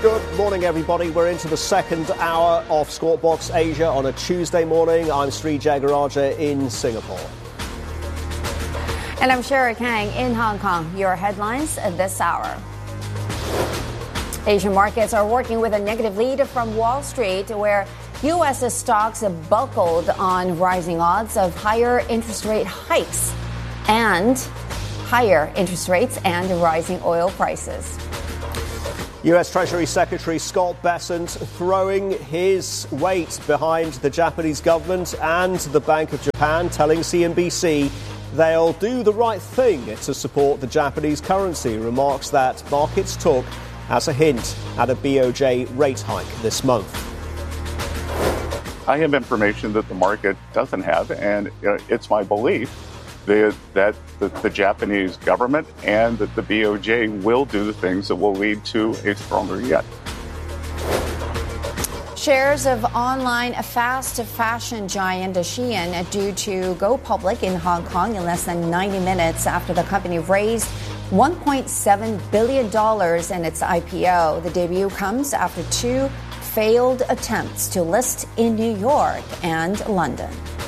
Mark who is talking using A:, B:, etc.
A: Good morning, everybody. We're into the second hour of Squawk Box Asia on a Tuesday morning. I'm Sri Jagaraja in Singapore.
B: And I'm Sherry Kang in Hong Kong. Your headlines this hour. Asian markets are working with a negative lead from Wall Street, where U.S. stocks have buckled on rising odds of higher interest rate hikes and higher interest rates and rising oil prices.
A: U.S. Treasury Secretary Scott Bessent throwing his weight behind the Japanese government and the Bank of Japan, telling CNBC they'll do the right thing to support the Japanese currency, remarks that markets took as a hint at a BOJ rate hike this month.
C: I have information that the market doesn't have, and it's my belief that the Japanese government and that the BOJ will do the things that will lead to a stronger yen.
B: Shares of online fast fashion giant Shein due to go public in Hong Kong in less than 90 minutes after the company raised $1.7 billion in its IPO. The debut comes after two failed attempts to list in New York and London.